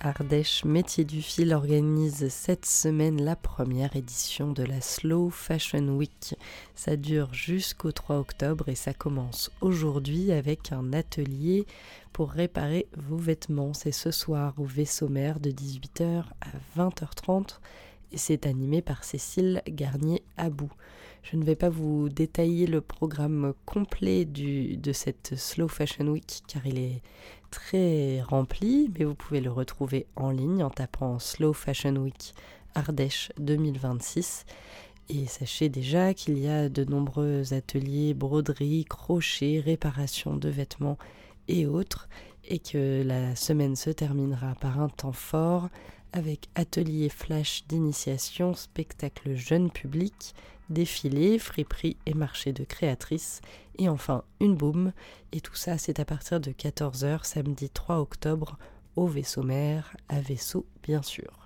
Ardèche Métiers du Fil organise cette semaine la première édition de la Slow Fashion Week. Ça dure jusqu'au 3 octobre et ça commence aujourd'hui avec un atelier pour réparer vos vêtements. C'est ce soir au Vaisseau-Mère de 18h à 20h30 et c'est animé par Cécile Garnier-Abou. Je ne vais pas vous détailler le programme complet de cette Slow Fashion Week car il est très rempli, mais vous pouvez le retrouver en ligne en tapant Slow Fashion Week Ardèche 2026. Et sachez déjà qu'il y a de nombreux ateliers broderie, crochet, réparation de vêtements et autres, et que la semaine se terminera par un temps fort avec atelier flash d'initiation, spectacle jeune public, défilé, friperie et marché de créatrices, et enfin une boum. Et tout ça, c'est à partir de 14h, samedi 3 octobre, au Vaisseau-Mère, à Vaisseau bien sûr.